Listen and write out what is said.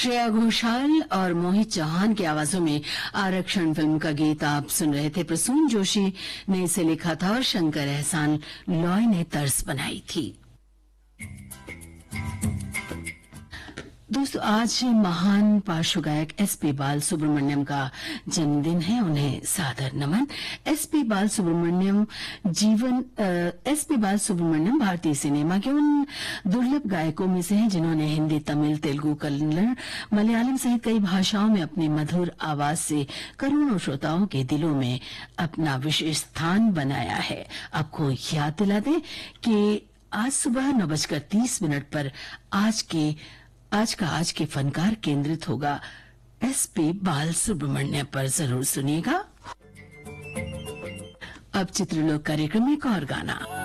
श्रेया घोषाल और मोहित चौहान की आवाजों में आरक्षण फिल्म का गीत आप सुन रहे थे। प्रसून जोशी ने इसे लिखा था और शंकर एहसान लॉय ने तर्ज बनाई थी। दोस्तों, आज महान पार्श्व गायक एसपी बालसुब्रमण्यम का जन्मदिन है। उन्हें सादर नमन। एसपी बालसुब्रमण्यम भारतीय सिनेमा के उन दुर्लभ गायकों में से हैं जिन्होंने हिंदी, तमिल, तेलुगु, कन्नड़, मलयालम सहित कई भाषाओं में अपनी मधुर आवाज से करोड़ों श्रोताओं के दिलों में अपना विशेष स्थान बनाया है। आपको याद दिला दें कि आज सुबह 9:30 पर आज के फनकार केंद्रित होगा एसपी बालसुब्रमण्यम पर। जरूर सुनिएगा। अब चित्रलोक कार्यक्रम में एक और गाना।